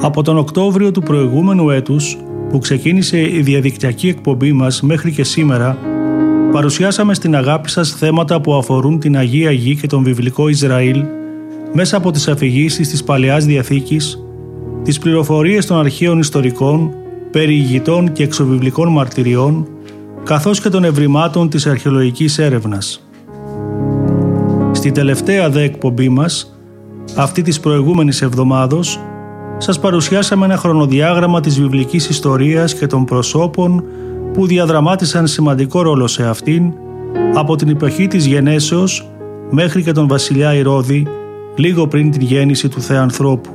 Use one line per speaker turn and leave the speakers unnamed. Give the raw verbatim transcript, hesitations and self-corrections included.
Από τον Οκτώβριο του προηγούμενου έτους, που ξεκίνησε η διαδικτυακή εκπομπή μας μέχρι και σήμερα, παρουσιάσαμε στην αγάπη σας θέματα που αφορούν την Αγία Γη και τον βιβλικό Ισραήλ μέσα από τις αφηγήσεις της Παλαιάς Διαθήκης, τις πληροφορίες των αρχαίων ιστορικών, περιηγητών και εξωβιβλικών μαρτυριών, καθώς και των ευρημάτων της αρχαιολογικής έρευνας. Στη τελευταία δε εκπομπή μας, αυτή της προηγούμενης εβδομάδος, σας παρουσιάσαμε ένα χρονοδιάγραμμα της βιβλικής ιστορίας και των προσώπων που διαδραμάτισαν σημαντικό ρόλο σε αυτήν από την εποχή της γενέσεως μέχρι και τον βασιλιά Ηρώδη λίγο πριν την γέννηση του Θεανθρώπου.